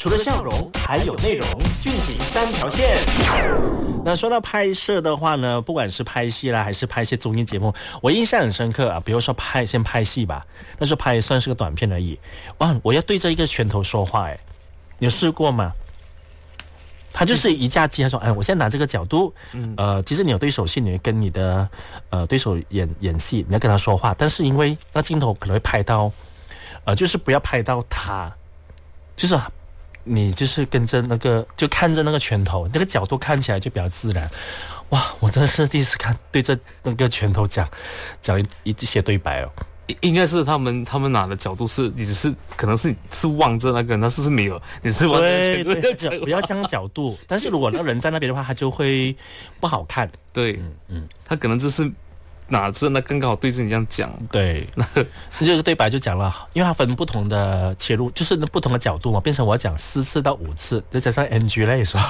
除了笑容还有内容，俊情三条线。那说到拍摄的话呢，不管是拍戏啦还是拍一些综艺节目，我印象很深刻啊。比如说先拍戏吧，那时候拍算是个短片而已，哇，我要对着一个拳头说话，你有试过吗？他就是一架机，他说：“哎，我现在拿这个角度，其实你有对手戏，你会跟你的对手演戏，你要跟他说话，但是因为那镜头可能会拍到，就是不要拍到他，就是你就是跟着那个，就看着那个拳头，那个角度看起来就比较自然。哇，我真的是第一次看对着那个拳头讲一些对白哦。” 应该是他们拿的角度是，你只是可能是望着那个人，但是没有，你是望着对，不要这样角度。但是如果那个人在那边的话，他就会不好看。 对，他可能就是拿着那刚好对着你这样讲。对， 这个对白就讲了，因为它分不同的切入，就是不同的角度嘛，变成我要讲4次到5次，再加上 NG 类说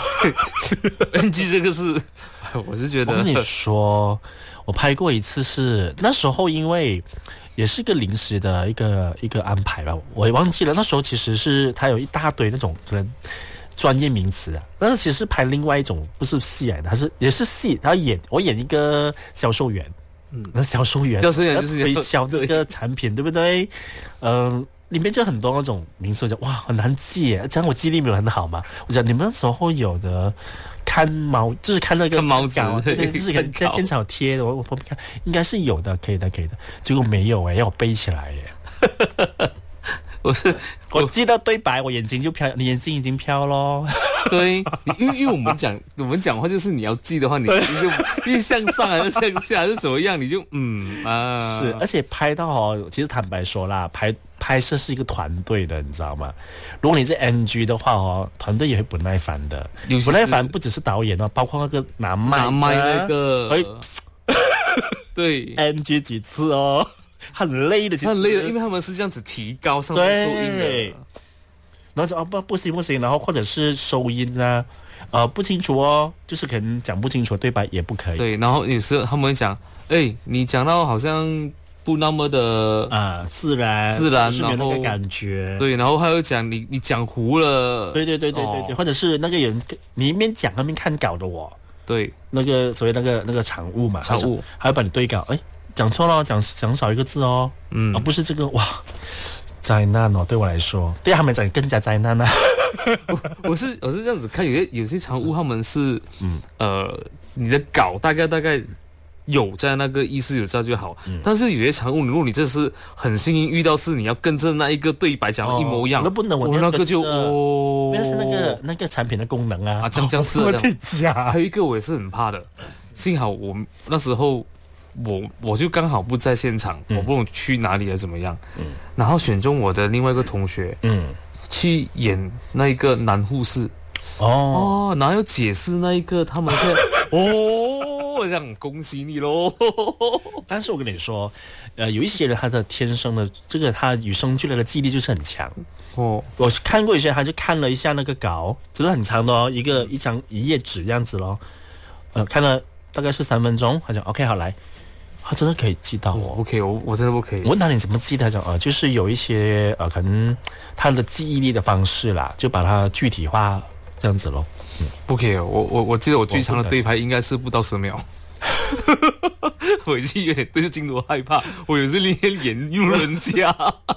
，NG 这个是，我是觉得， 我跟你说，我拍过一次是那时候因为。也是个临时的一个安排吧，我也忘记了。那时候其实是他有一大堆那种可能专业名词啊，但是其实是拍另外一种不是戏来的，也是戏。我演一个销售员，那销售员就是推销这个产品，对不对？里面就很多那种名词，我讲哇很难记耶，这样我记忆力没有很好嘛。我讲你们那时候有的。看猫就是看那个猫稿， 对，就是在现场贴的。我看应该是有的，可以的。结果没有要我背起来耶。我记得对白，我眼睛就飘，你眼睛已经飘咯。 对，因为我们讲话就是你要记的话，你就向上还是向下还是怎么样，你就是而且拍到其实坦白说啦，拍摄是一个团队的，你知道吗？如果你是 NG 的话团队也会不耐烦的。不耐烦不只是导演包括那个拿麦那个，对 NG 几次很累的， 很累的，因为他们是这样子提高上去收音的。 然后说不行，然后或者是收音啊，不清楚就是可能讲不清楚对白也不可以。 对，然后有时候他们会讲，你讲到好像不那么的自然，是没有那个感觉。 对，然后还有讲你讲糊了。 对，或者是那个人你一边讲一边看稿的对， 那个所谓那个场务嘛，还要帮你对稿，讲错了，讲少一个字不是这个，哇，灾难对我来说，对他们讲更加灾难啊。 我是这样子看，有些常务他们是你的稿大概有在那个意思有在就好，但是有些常务，如果你这是很幸运遇到是你要跟着那一个对白讲一模一样， 那不能我那个就那是那个产品的功能啊， 这样是我去讲。 还有一个我也是很怕的，幸好我那时候。我就刚好不在现场，我不懂去哪里了怎么样，然后选中我的另外一个同学，去演那一个男护士，然后要解释那一个他们在这样恭喜你咯。 但是我跟你说，有一些人他的天生的这个他与生俱来的记忆力就是很强。我看过一些，他就看了一下那个稿，真的很长的一页纸这样子咯，看了大概是3分钟，他讲 OK 好来。他真的可以记到 OK， 我真的不可以。 我问他你怎么记得？讲就是有一些可能他的记忆力的方式啦，就把它具体化这样子咯。 不可以，我记得我最长的对白应该是不到10秒。我已经有点对着镜头害怕，我有时连用人家。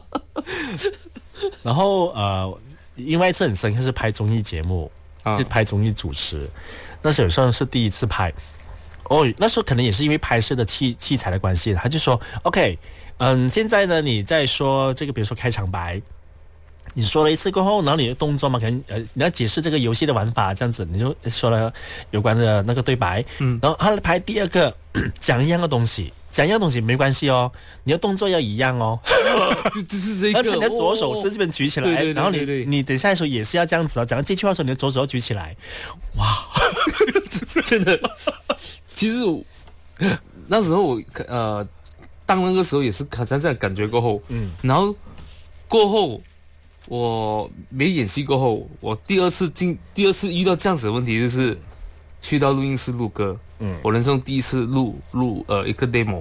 然后另外一次很深刻是拍综艺节目，就拍综艺主持，那时候算是第一次拍。那时候可能也是因为拍摄的器材的关系，他就说 OK，现在呢你在说这个，比如说开场白，你说了一次过后，然后你的动作嘛，可能你要解释这个游戏的玩法，这样子你就说了有关的那个对白，然后他拍第二个讲一样的东西没关系你的动作要一样就是这个， 而且你的左手是这边举起来， 对， 然后你等下的时候也是要这样子讲这句话的时候，你的左手要举起来，哇， 真的。其实那时候我当那个时候也是好像这样感觉过后，然后过后我没演戏过后，我第二次遇到这样子的问题，就是去到录音室录歌，我人生第一次录一个 demo，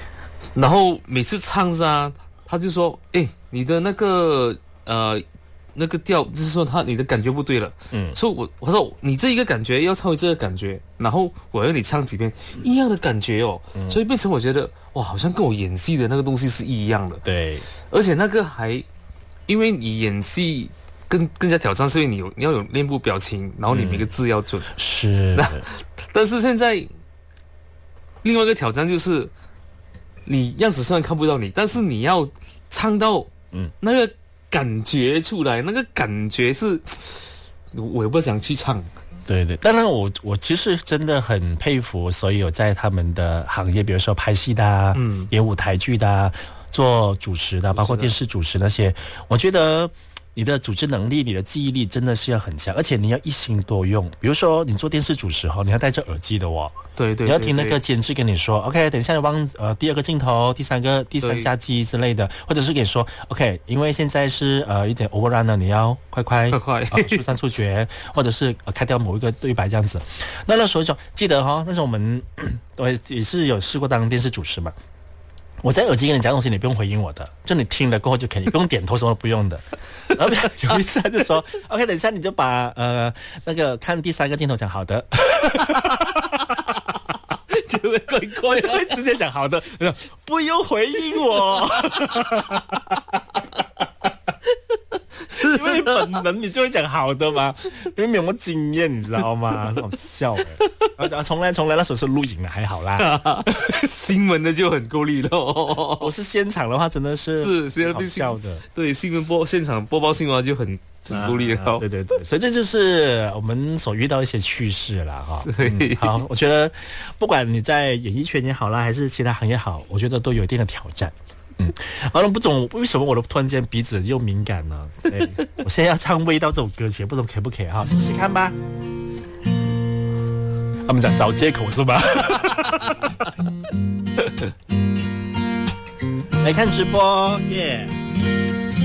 然后每次唱他就说，你的那个那个调，就是说你的感觉不对了。所以我说你这一个感觉要超越这个感觉，然后我要你唱几遍一样的感觉哦。所以变成我觉得哇，好像跟我演戏的那个东西是一样的。 对， 而且那个还因为你演戏更加挑战，是因为你要有面部表情，然后你每个字要准。 是。 但是现在另外一个挑战就是，你样子虽然看不到你，但是你要唱到那个感觉出来，那个感觉是我也不想去唱。 对对，当然我其实真的很佩服所有在他们的行业，比如说拍戏的啊，演舞台剧的啊，做主持的，包括电视主持那些，我觉得你的组织能力、你的记忆力真的是要很强，而且你要一心多用。比如说你做电视主持你要戴着耳机的哦， 对， 你要听那个监制跟你说 ，OK， 等一下你往第二个镜头、第三架机之类的，或者是跟你说 ，OK， 因为现在是一点 overrun 了，你要快速战速决，或者是开掉某一个对白这样子。那时候就记得那时候我也是有试过当电视主持嘛。我在耳机跟你讲东西，你不用回应我的，就你听了过后就可以，不用点头，什么都不用的。然后有一次他就说 ，OK， 等一下你就把那个看第三个镜头讲好的， 就会怪会直接讲好的，不用回应我。因为本能你就会讲好的嘛，因为没有什么经验，你知道吗？很好笑从来那时候是录影的，还好啦。 新闻的就很够力了。 我是现场的话，真的是好笑的。 对，新闻现场播报新闻就很够力了。 对，所以这就是我们所遇到一些趣事啦哈。好，我觉得不管你在演艺圈也好啦，还是其他行业好，我觉得都有一定的挑战。好了，不懂为什么我突然间鼻子又敏感呢？我现在要唱《味道》这首歌曲，不懂可不可以？好，试试看吧。他们讲找借口是吧？来看直播耶。